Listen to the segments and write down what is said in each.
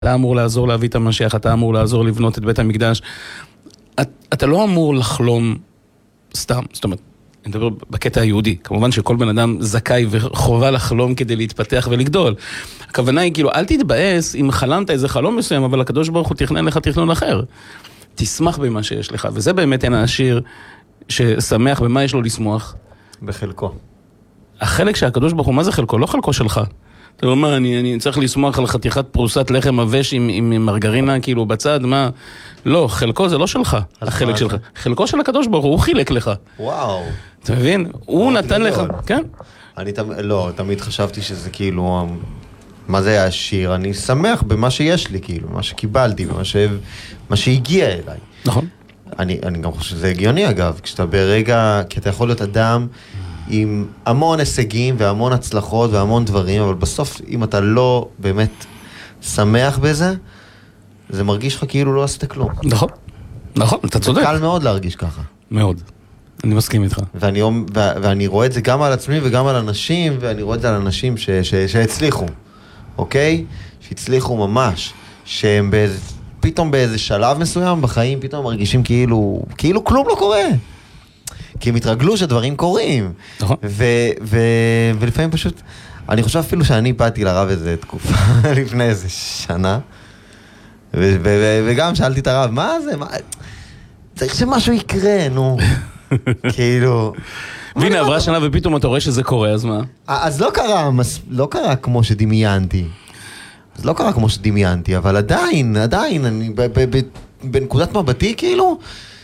אתה אמור לעזור להביא את המשיח, אתה אמור לעזור לבנות את בית המקדש. אתה לא אמור לחלום סתם, זאת אומרת, אני מדבר בקטע היהודי. כמובן שכל בן אדם זכאי וחובה לחלום כדי להתפתח ולגדול. הכוונה היא כאילו, אל תתבאס אם חלמת איזה חלום מסוים, אבל הקדוש ברוך הוא תכנן לך תכנון אחר. תשמח במה שיש לך, וזה באמת אין העשיר ששמח במה יש לו לשמוח. בחלקו. החלק שהקדוש ברוך הוא, מה זה חלקו? לא חלקו שלך. אתה אומר, אני צריך לשמוח על חתיכת פרוסת לחם עבש עם מרגרינה כאילו בצד, מה? לא, חלקו זה לא שלך, החלק שלך. חלקו של הקדוש ברוך הוא חילק לך. וואו. אתה מבין? הוא נתן לך, כן? לא, תמיד חשבתי שזה כאילו, מה זה העשיר? אני שמח במה שיש לי, כאילו, מה שקיבלתי, מה שהגיע אליי. נכון. אני גם חושב שזה הגיוני אגב, כשאתה ברגע, כי אתה יכול להיות אדם עם המון הישגים והמון הצלחות והמון דברים, אבל בסוף אם אתה לא באמת שמח בזה, זה מרגיש לך כאילו לא עשית כלום. נכון, נכון, אתה צודק. זה קל מאוד להרגיש ככה. מאוד, אני מסכים איתך. ואני רואה את זה גם על עצמי וגם על אנשים, ואני רואה את זה על אנשים שהצליחו, אוקיי? שהצליחו ממש, שהם פתאום באיזה שלב מסוים בחיים, פתאום מרגישים כאילו כלום לא קורה. כי הם התרגלו שדברים קורים. נכון. ולפעמים פשוט, אני חושב אפילו שאני באתי לרב איזה תקופה, לפני איזה שנה, וגם שאלתי את הרב, מה זה? צריך שמשהו יקרה, נו. כאילו... והנה, עברה שנה ופתאום אתה רואה שזה קורה, אז מה? אז לא קרה כמו שדמיינתי. אבל עדיין, אני בנקודת מבטי, כאילו,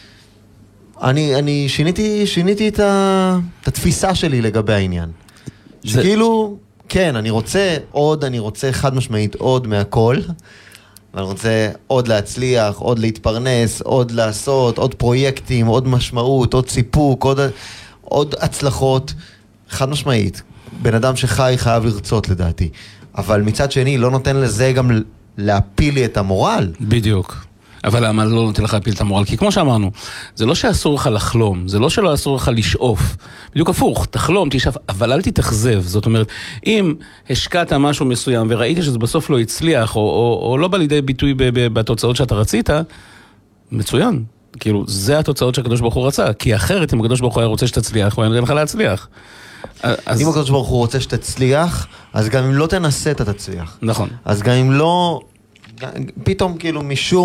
אני שיניתי את התפיסה שלי לגבי העניין. שכאילו, כן, אני רוצה חד משמעית עוד מהכל, ואני רוצה עוד להצליח, עוד להתפרנס, עוד לעשות, עוד פרויקטים, עוד משמעות, עוד סיפוק, עוד הצלחות, חד משמעית. בן אדם שחי חייב לרצות לדעתי. אבל מצד שני לא נותן לזה גם להפיל לי את המורל. בדיוק. אבל למה לא נותן לך להפיל את המורל? כי כמו שאמרנו, זה לא שאסור לך לחלום, זה לא שלא אסור לך לשאוף. בדיוק הפוך, תחלום, תשאף, אבל אל תתאכזב. זאת אומרת, אם השקעת משהו מסוים וראית שזה בסוף לא הצליח, או לא בא לידי ביטוי בתוצאות שאתה רצית, מצוין. כאילו, זה התוצאות שהקדוש ברוך הוא רצה. כי אחרת, אם הקדוש ברוך הוא היה רוצה שתצליח, הוא היה נותן לך להצליח. אם הקדוש ברוך הוא רוצה שתצליח, אז גם אם לא תנסה, אתה תצליח. נכון. אז גם אם לא, פתאום כאילו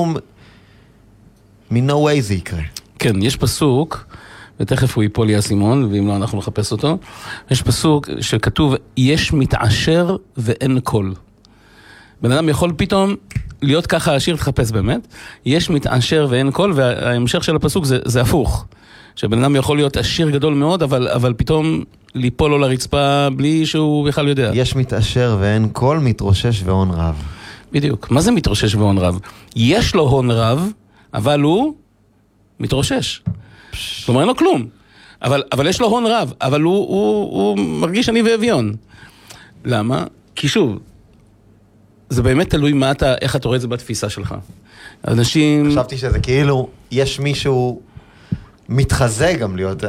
מ-no way זה יקרה. כן, יש פסוק, ותכף הוא ייפול לי הסימון, ואם לא אנחנו נחפש אותו, יש פסוק שכתוב, יש מתעשר ואין קול. בן אדם יכול פתאום להיות ככה עשיר, תחפש באמת, יש מתעשר ואין קול, וההמשך של הפסוק זה הפוך. שבן אדם יכול להיות עשיר גדול מאוד, אבל פתאום ליפול לו לרצפה בלי שהוא בכלל יודע. יש מתעשר ואין קול, מתרושש והון רב. בדיוק. מה זה מתרושש והון רב? יש לו הון רב, אבל הוא מתרושש. כלומר, אין לו כלום. אבל יש לו הון רב, אבל הוא מרגיש עני ואביון. למה? כי שוב, זה באמת תלוי איך אתה רואה את זה בתפיסה שלך. אנשים... חשבתי שזה כאילו, יש מישהו מתחזה גם להיות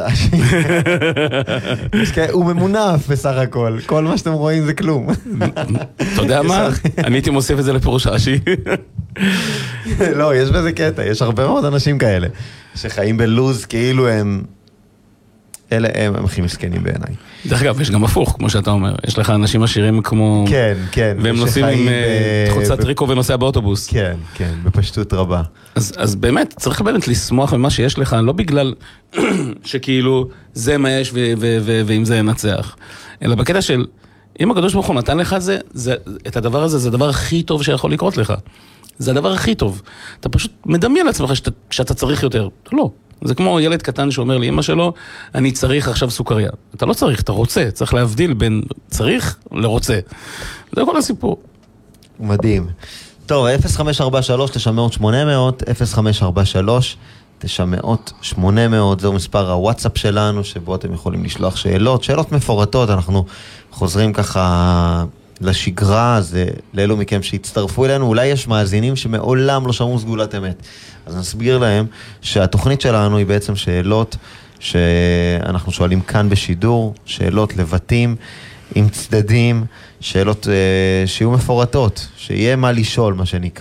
הוא ממונף בסך הכל. כל מה שאתם רואים זה כלום. אתה יודע מה? אני הייתי מוסיף את זה לפירוש רש"י. לא, יש בזה קטע. יש הרבה מאוד אנשים כאלה שחיים בלוז כאילו הם הכי מסכנים בעיניי. דרך אגב, יש גם הפוך, כמו שאתה אומר. יש לך אנשים עשירים כמו... כן. והם נוסעים עם חוצת ריקו ונוסע באוטובוס. כן, בפשטות רבה. אז באמת, צריך באמת לשמוח במה שיש לך, לא בגלל שכאילו זה מה יש ועם זה ינצח. אלא בקטע של, אם הקדוש ברוך הוא נתן לך את הדבר הזה, זה הדבר הכי טוב שיכול לקרות לך. זה הדבר הכי טוב. אתה פשוט מדמיין לעצמך שאתה צריך יותר. לא. זה כמו ילד קטן שאומר לי, אמא שלו, אני צריך עכשיו סוכריה. אתה לא צריך, אתה רוצה. צריך להבדיל בין צריך לרוצה. זה כל הסיפור. מדהים. טוב, 0543-900-800, 0543-900-800, זהו מספר הוואטסאפ שלנו, שבו אתם יכולים לשלוח שאלות מפורטות. אנחנו חוזרים ככה לשגרה, זה לאלו מכם שהצטרפו אלינו. אולי יש מאזינים שמעולם לא שמעו סגולת אמת. אז נסביר להם שהתוכנית שלנו היא בעצם שאלות שאנחנו שואלים כאן בשידור, שאלות לבתים, עם צדדים, שאלות שיהיו מפורטות, שיהיה מה לשאול, מה שנקרא.